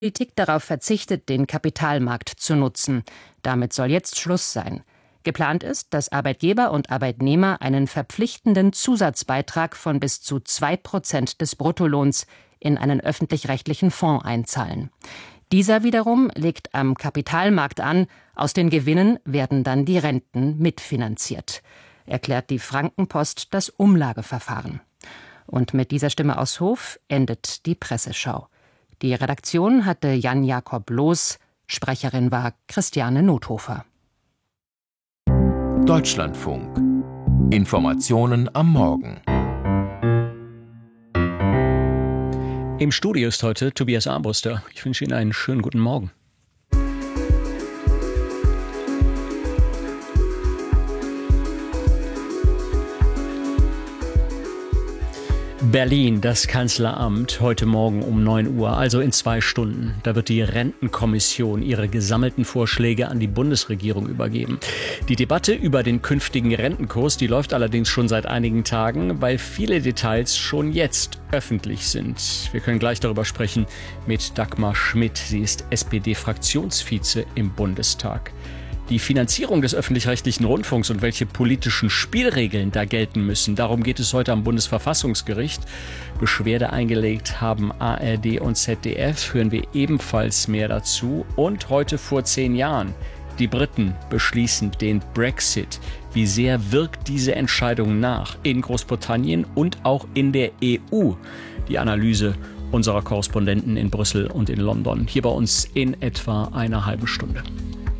Politik darauf verzichtet, den Kapitalmarkt zu nutzen. Damit soll jetzt Schluss sein. Geplant ist, dass Arbeitgeber und Arbeitnehmer einen verpflichtenden Zusatzbeitrag von bis zu 2% des Bruttolohns in einen öffentlich-rechtlichen Fonds einzahlen. Dieser wiederum legt am Kapitalmarkt an, aus den Gewinnen werden dann die Renten mitfinanziert, erklärt die Frankenpost das Umlageverfahren. Und mit dieser Stimme aus Hof endet die Presseschau. Die Redaktion hatte Jan-Jakob Loos, Sprecherin war Christiane Nothofer. Deutschlandfunk. Informationen am Morgen. Im Studio ist heute Tobias Armbruster. Ich wünsche Ihnen einen schönen guten Morgen. Berlin, das Kanzleramt, heute Morgen um 9 Uhr, also in 2 Stunden. Da wird die Rentenkommission ihre gesammelten Vorschläge an die Bundesregierung übergeben. Die Debatte über den künftigen Rentenkurs, die läuft allerdings schon seit einigen Tagen, weil viele Details schon jetzt öffentlich sind. Wir können gleich darüber sprechen mit Dagmar Schmidt. Sie ist SPD-Fraktionsvize im Bundestag. Die Finanzierung des öffentlich-rechtlichen Rundfunks und welche politischen Spielregeln da gelten müssen, darum geht es heute am Bundesverfassungsgericht. Beschwerde eingelegt haben ARD und ZDF, hören wir ebenfalls mehr dazu. Und heute vor 10 Jahren, die Briten beschließen den Brexit. Wie sehr wirkt diese Entscheidung nach in Großbritannien und auch in der EU? Die Analyse unserer Korrespondenten in Brüssel und in London. Hier bei uns in etwa einer halben Stunde.